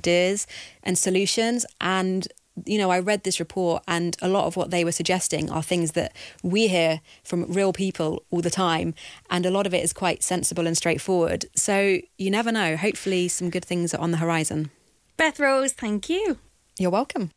ideas and solutions. And, you know, I read this report, and a lot of what they were suggesting are things that we hear from real people all the time. And a lot of it is quite sensible and straightforward. So you never know. Hopefully some good things are on the horizon. Beth Rose, thank you. You're welcome.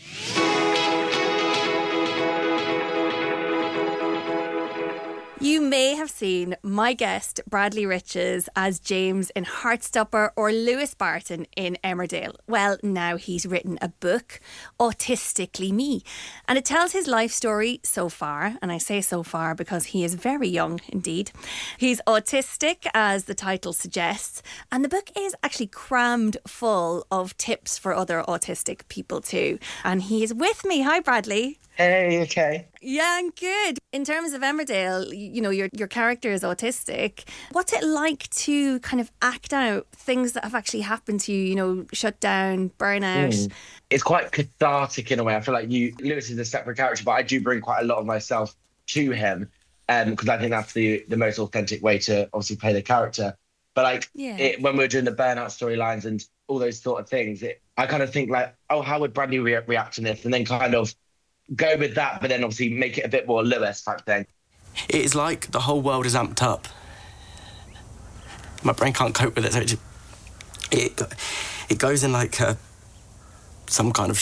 You may have seen my guest Bradley Riches as James in Heartstopper or Lewis Barton in Emmerdale. Well, now he's written a book, Autistically Me, and it tells his life story so far, and I say so far because he is very young indeed. He's autistic, as the title suggests, and the book is actually crammed full of tips for other autistic people too. And he is with me. Hi, Bradley. Hey, okay. Yeah, I'm good. In terms of Emmerdale, you know, your character is autistic. What's it like to kind of act out things that have actually happened to you, you know, shut down, burnout? It's quite cathartic in a way. I feel like Lewis is a separate character, but I do bring quite a lot of myself to him because I think that's the most authentic way to obviously play the character. But when we're doing the burnout storylines and all those sort of things, I kind of think like, oh, how would Bradley react to this? And then kind of go with that, but then obviously make it a bit more Lewis type thing. It is like the whole world is amped up. My brain can't cope with it, so it goes in like some kind of